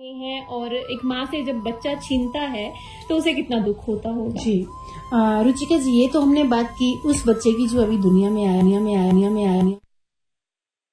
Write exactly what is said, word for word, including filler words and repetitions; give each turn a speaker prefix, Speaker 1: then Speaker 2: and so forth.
Speaker 1: हैं और एक माँ से जब बच्चा छीनता है तो उसे कितना दुख होता होगा।
Speaker 2: जी रुचिका जी, ये तो हमने बात की उस बच्चे की जो अभी दुनिया में आया दुनिया में आया दुनिया में आया